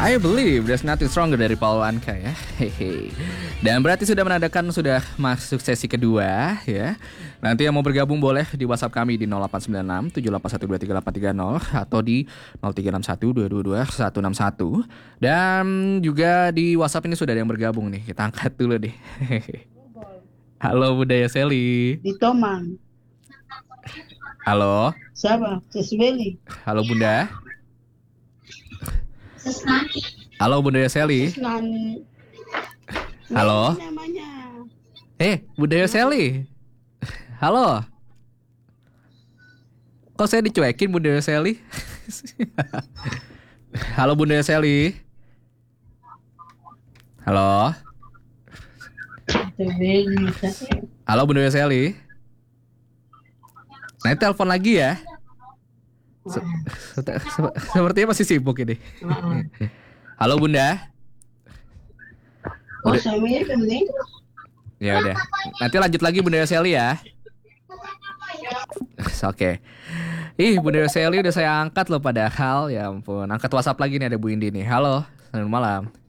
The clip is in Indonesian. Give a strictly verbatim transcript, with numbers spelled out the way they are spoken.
I believe there's nothing stronger dari Paul Anka ya. Hehe. Dan berarti sudah menandakan sudah masuk sesi kedua ya. Nanti yang mau bergabung boleh di WhatsApp kami di nol delapan sembilan enam tujuh delapan satu dua tiga delapan tiga nol atau di nol tiga enam satu dua dua dua satu enam satu. Dan juga di WhatsApp ini sudah ada yang bergabung nih. Kita angkat dulu deh. Halo Budaya Seli. Di Tomang. Halo. Siapa? Sesbeli. Halo Bunda. Halo Bunda Seli. Nani. Halo. Nani namanya. Eh, Bunda Seli. Halo. Kok saya dicuekin Bunda Seli? Halo Bunda Seli. Halo. Sesbeli. Halo Bunda Seli. Nah, telepon lagi ya. Se- se- se- Sepertinya masih sibuk ini. Halo Bunda. Oh, Udah- saya kan itu. Ya udah. Nanti lanjut lagi Bunda Seli ya. Oke. Ih, Bunda Seli udah saya angkat loh padahal. Ya ampun. Angkat WhatsApp lagi nih ada Bu Indi nih. Halo. Selamat malam.